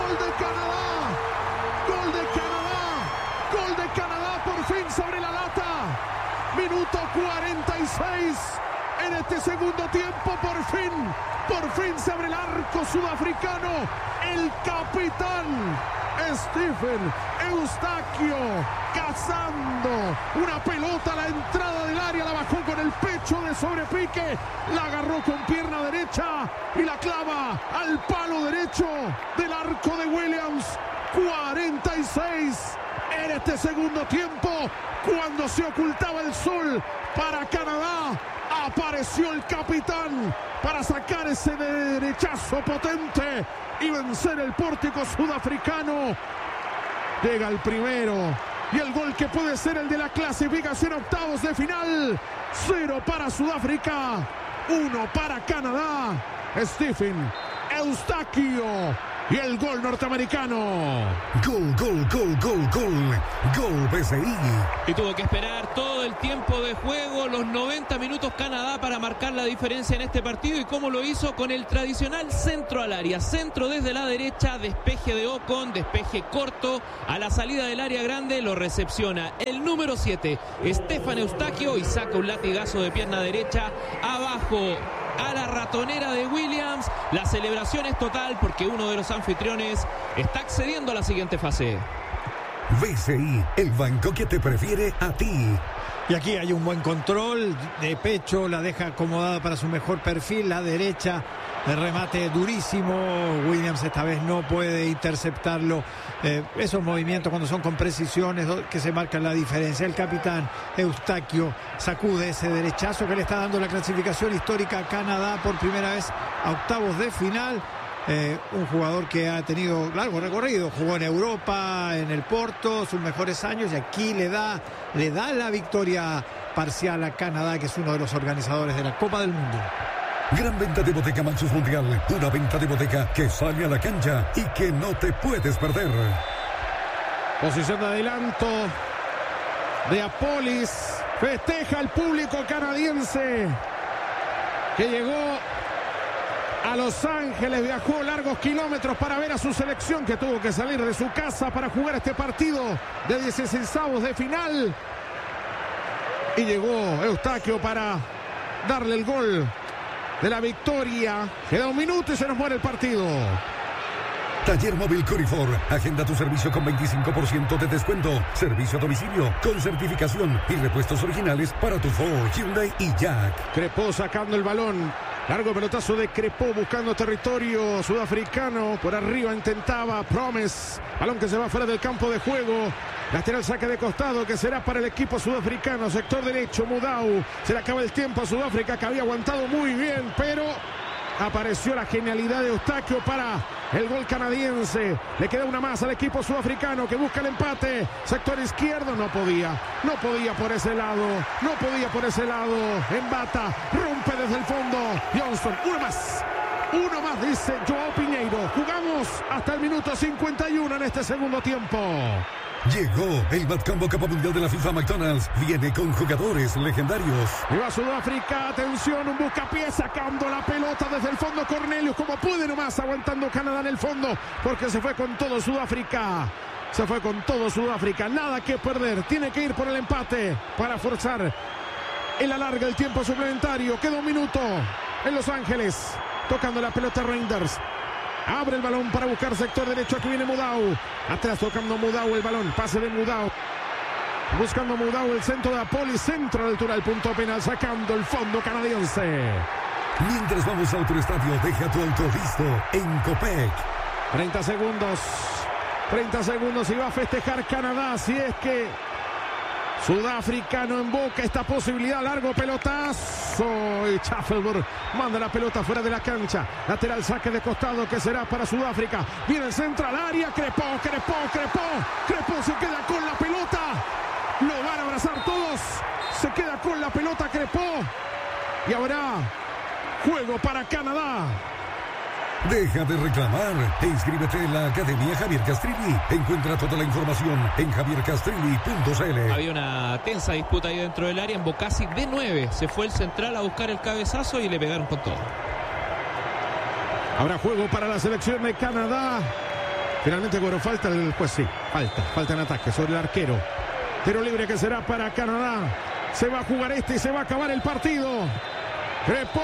Gol de Canadá. Gol de Canadá. Gol de Canadá por fin sobre la lata. Minuto 46. En este segundo tiempo, por fin se abre el arco sudafricano. El capitán Stephen Eustáquio cazando una pelota a la entrada del área, la bajó con el pecho de sobrepique, la agarró con pierna derecha y la clava al palo derecho del arco de Williams. 46 en este segundo tiempo, cuando se ocultaba el sol para Canadá, apareció el capitán para sacar ese derechazo potente y vencer el pórtico sudafricano. Llega el primero y el gol que puede ser el de la clasificación a octavos de final. 0 para Sudáfrica, 1 para Canadá. Stephen Eustáquio y el gol norteamericano. Gol, gol, gol, gol, gol. Gol BCI. Y tuvo que esperar todo el tiempo de juego, los 90 minutos Canadá, para marcar la diferencia en este partido. ¿Y cómo lo hizo? Con el tradicional centro al área. Centro desde la derecha, despeje de Ocon, despeje corto a la salida del área grande. Lo recepciona el número 7, Stephen Eustáquio, y saca un latigazo de pierna derecha abajo a la ratonera de Williams. La celebración es total porque uno de los anfitriones está accediendo a la siguiente fase. BCI, el banco que te prefiere a ti. Y aquí hay un buen control de pecho, la deja acomodada para su mejor perfil, la derecha, el remate durísimo. Williams esta vez no puede interceptarlo. Esos movimientos cuando son con precisiones que se marcan la diferencia. El capitán Eustáquio sacude ese derechazo que le está dando la clasificación histórica a Canadá por primera vez a octavos de final. Un jugador que ha tenido largo recorrido, jugó en Europa, en el Porto, sus mejores años, y aquí le da la victoria parcial a Canadá, que es uno de los organizadores de la Copa del Mundo. Gran venta de Boteca Maxus Mundial, una venta de boteca que sale a la cancha y que no te puedes perder. Posición de adelanto de Apolis, festeja el público canadiense que llegó a Los Ángeles, viajó largos kilómetros para ver a su selección, que tuvo que salir de su casa para jugar este partido de 16avos de final. Y llegó Eustáquio para darle el gol de la victoria. Queda un minuto y se nos muere el partido. Taller Móvil Corifor. Agenda tu servicio con 25% de descuento. Servicio a domicilio con certificación y repuestos originales para tu Ford, Hyundai y Jack. Crepó sacando el balón. Largo pelotazo de Crepó buscando territorio sudafricano. Por arriba intentaba Promes. Balón que se va fuera del campo de juego. Lateral saque de costado que será para el equipo sudafricano. Sector derecho, Mudau. Se le acaba el tiempo a Sudáfrica, que había aguantado muy bien, pero apareció la genialidad de Eustáquio para el gol canadiense. Le queda una más al equipo sudafricano que busca el empate. Sector izquierdo, no podía por ese lado. Embata, rompe desde el fondo. Johnston, uno más, dice Joao Piñeiro. Jugamos hasta el minuto 51 en este segundo tiempo. Llegó el Matcombo Copa Mundial de la FIFA. McDonald's viene con jugadores legendarios. Y va Sudáfrica, atención, un buscapié sacando la pelota desde el fondo. Cornelius, como puede nomás, aguantando Canadá en el fondo, porque se fue con todo Sudáfrica. Nada que perder, tiene que ir por el empate para forzar el alarga el tiempo suplementario. Queda un minuto en Los Ángeles, tocando la pelota Reinders. Abre el balón para buscar sector derecho. Aquí viene Mudau. Atrás tocando Mudau el balón. Pase de Mudau. Buscando Mudau el centro de Apolis. Centro a la altura del punto penal. Sacando el fondo canadiense. Mientras vamos a otro estadio, deja tu auto listo en Copec. 30 segundos y va a festejar Canadá. Si es que Sudafricano emboca esta posibilidad. Largo pelotazo y Schaffelburg manda la pelota fuera de la cancha. Lateral saque de costado que será para Sudáfrica. Viene el centro al área. Crepó se queda con la pelota. Lo van a abrazar todos. Se queda con la pelota Crepó. Y habrá juego para Canadá. Deja de reclamar e inscríbete en la Academia Javier Castrilli. Encuentra toda la información en javiercastrilli.cl. Había una tensa disputa ahí dentro del área. En Bocasi de 9 se fue el central a buscar el cabezazo y le pegaron con todo. Habrá juego para la selección de Canadá. Finalmente cobró falta el juez, sí. Falta en ataque sobre el arquero. Tiro libre que será para Canadá. Se va a jugar y se va a acabar el partido. Crepó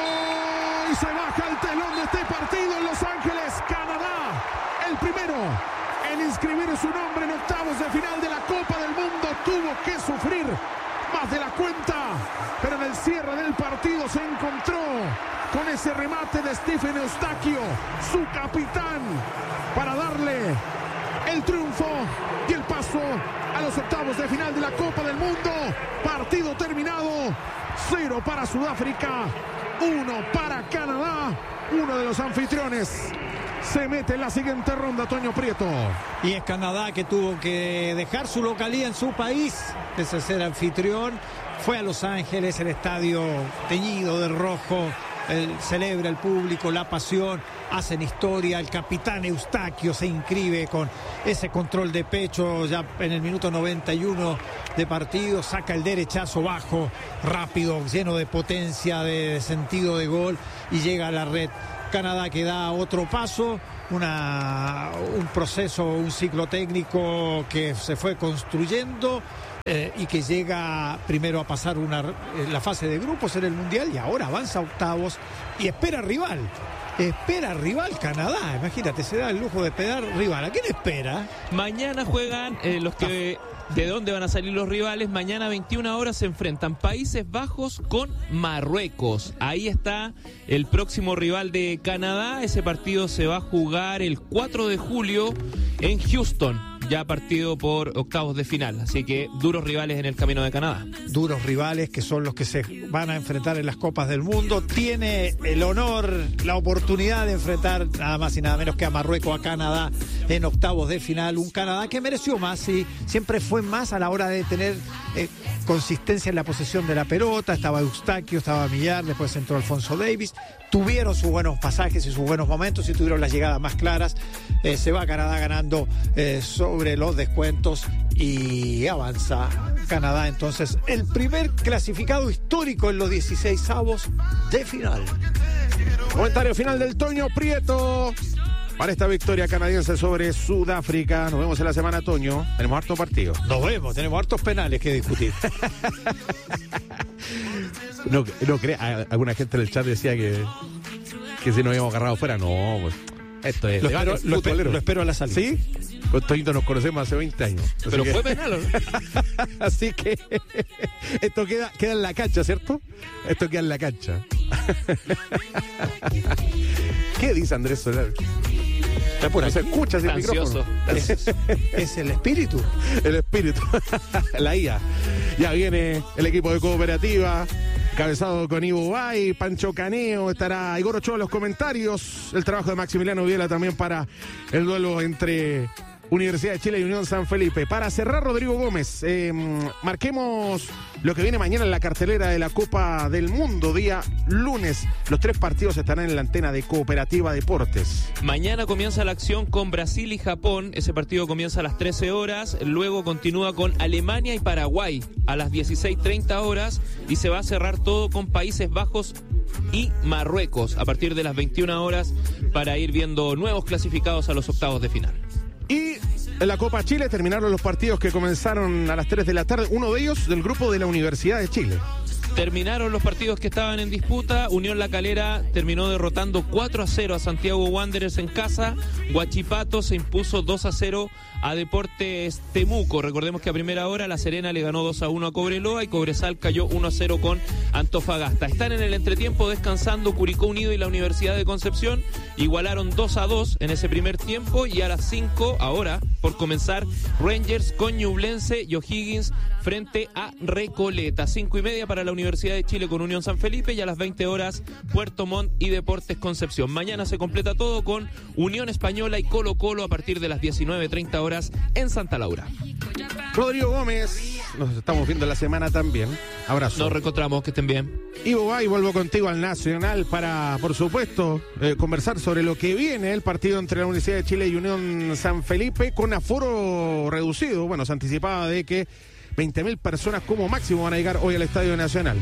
y se baja el telón de este partido en Los Ángeles. Canadá, el primero en inscribir su nombre en octavos de final de la Copa del Mundo. Tuvo que sufrir más de la cuenta, pero en el cierre del partido se encontró con ese remate de Stephen Eustaquio, su capitán, para darle el triunfo y el paso a los octavos de final de la Copa del Mundo. Partido terminado, 0 para Sudáfrica, 1 para Canadá. Uno de los anfitriones se mete en la siguiente ronda, Toño Prieto. Y es Canadá que tuvo que dejar su localía en su país, pese a ser anfitrión. Fue a Los Ángeles, el estadio teñido de rojo. Celebra el público, la pasión, hacen historia. El capitán Eustaquio se inscribe con ese control de pecho ya en el minuto 91 de partido, saca el derechazo bajo, rápido, lleno de potencia, de sentido de gol, y llega a la red. Canadá que da otro paso, un proceso, un ciclo técnico que se fue construyendo y que llega primero a pasar la fase de grupos en el Mundial y ahora avanza a octavos y espera rival. Canadá, imagínate, se da el lujo de esperar rival. ¿A quién espera? Mañana juegan los que... ¿De dónde van a salir los rivales? Mañana a 21 horas se enfrentan Países Bajos con Marruecos. Ahí está el próximo rival de Canadá. Ese partido se va a jugar el 4 de julio en Houston. Ya partido por octavos de final, así que duros rivales en el camino de Canadá. Duros rivales que son los que se van a enfrentar en las Copas del Mundo. Tiene el honor, la oportunidad de enfrentar nada más y nada menos que a Marruecos, a Canadá en octavos de final. Un Canadá que mereció más y siempre fue más a la hora de tener consistencia en la posesión de la pelota. Estaba Eustaquio, estaba Millar, después entró Alfonso Davies. Tuvieron sus buenos pasajes y sus buenos momentos y tuvieron las llegadas más claras. Se va Canadá ganando sobre los descuentos y avanza Canadá. Entonces, el primer clasificado histórico en los 16avos de final. Comentario final del Toño Prieto para esta victoria canadiense sobre Sudáfrica. Nos vemos en la semana, Toño. Tenemos harto partido. Nos vemos, tenemos hartos penales que discutir. No crea, alguna gente en el chat decía que si nos habíamos agarrado fuera. No, pues esto es lo espero a la salida. ¿Sí? Con Toñito nos conocemos hace 20 años. Pero fue penal, ¿no? Así que esto queda en la cancha, ¿cierto? Esto queda en la cancha. ¿Qué dice Andrés Solar? No se escucha ese micrófono. Es el espíritu. El espíritu. La IA. Ya viene el equipo de Cooperativa, cabezado con Ivo Bay, Pancho Caneo, estará Igor Ochoa en los comentarios. El trabajo de Maximiliano Viela también para el duelo entre Universidad de Chile y Unión San Felipe. Para cerrar, Rodrigo Gómez, marquemos lo que viene mañana en la cartelera de la Copa del Mundo, día lunes. Los 3 partidos estarán en la antena de Cooperativa Deportes. Mañana comienza la acción con Brasil y Japón. Ese partido comienza a las 13 horas. Luego continúa con Alemania y Paraguay a las 16:30 horas. Y se va a cerrar todo con Países Bajos y Marruecos a partir de las 21 horas para ir viendo nuevos clasificados a los octavos de final. Y en la Copa Chile terminaron los partidos que comenzaron a las 3 de la tarde. Uno de ellos del grupo de la Universidad de Chile. Terminaron los partidos que estaban en disputa. Unión La Calera terminó derrotando 4-0 a Santiago Wanderers en casa. Huachipato se impuso 2-0 a Deportes Temuco. Recordemos que a primera hora La Serena le ganó 2-1 a Cobreloa y Cobresal cayó 1-0 con Antofagasta. Están en el entretiempo descansando Curicó Unido y la Universidad de Concepción. Igualaron 2-2 en ese primer tiempo y a las 5 ahora por comenzar Rangers con Ñublense y O'Higgins frente a Recoleta. 5:30 para la Universidad de Chile con Unión San Felipe y a las 20 horas Puerto Montt y Deportes Concepción. Mañana se completa todo con Unión Española y Colo Colo a partir de las 19:30 horas en Santa Laura. Rodrigo Gómez, nos estamos viendo la semana también. Abrazo. Nos reencontramos, que estén bien. Ivo Bay, vuelvo contigo al Nacional para, por supuesto, conversar sobre lo que viene, el partido entre la Universidad de Chile y Unión San Felipe con aforo reducido. Bueno, se anticipaba de que 20.000 personas como máximo van a llegar hoy al Estadio Nacional.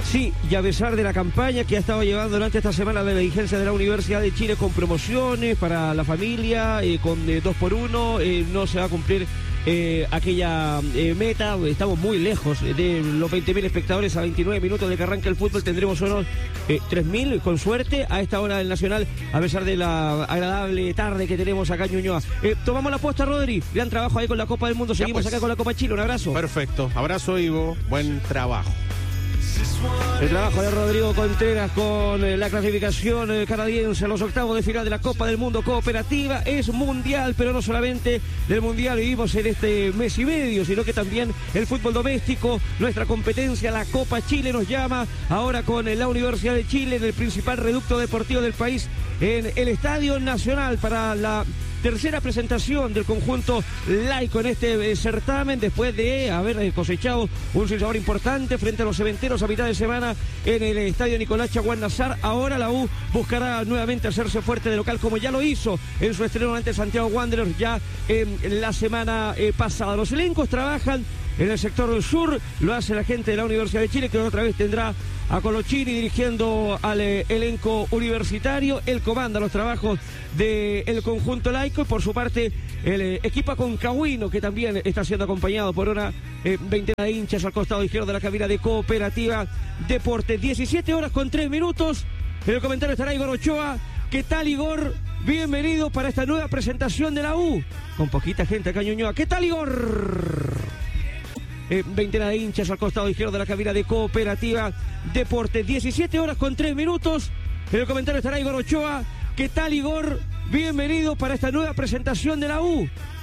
Sí, y a pesar de la campaña que ha estado llevando durante esta semana de la dirigencia de la Universidad de Chile con promociones para la familia, con 2x1, no se va a cumplir aquella meta. Estamos muy lejos de los 20.000 espectadores a 29 minutos de que arranca el fútbol. Tendremos unos 3.000 con suerte a esta hora del Nacional, a pesar de la agradable tarde que tenemos acá en Ñuñoa. Tomamos la aposta, Rodri. Gran trabajo ahí con la Copa del Mundo. Seguimos acá con la Copa Chile. Un abrazo. Perfecto. Abrazo, Ivo. Buen trabajo. El trabajo de Rodrigo Contreras con la clasificación canadiense a los octavos de final de la Copa del Mundo Cooperativa. Es mundial, pero no solamente del mundial vivimos en este mes y medio, sino que también el fútbol doméstico, nuestra competencia, la Copa Chile, nos llama ahora con la Universidad de Chile en el principal reducto deportivo del país, en el Estadio Nacional, para la tercera presentación del conjunto laico en este certamen, después de haber cosechado un sinsabor importante frente a los cementeros a mitad de semana en el estadio Nicolás Chaguán Nazar. Ahora la U buscará nuevamente hacerse fuerte de local, como ya lo hizo en su estreno ante Santiago Wanderers ya en la semana pasada. Los elencos trabajan en el sector sur, lo hace la gente de la Universidad de Chile, que otra vez tendrá a Colochini dirigiendo al elenco universitario. Él comanda los trabajos del conjunto laico, y por su parte el equipo aconcagüino, que también está siendo acompañado por una veintena de hinchas al costado izquierdo de la cabina de Cooperativa Deporte. 17:03. En el comentario estará Igor Ochoa. ¿Qué tal, Igor? Bienvenido para esta nueva presentación de la U, con poquita gente acá en Ñuñoa. ¿Qué tal, Igor? Veintena de hinchas al costado izquierdo de la cabina de Cooperativa Deporte. 17:03. En el comentario estará Igor Ochoa. ¿Qué tal, Igor? Bienvenido para esta nueva presentación de la U,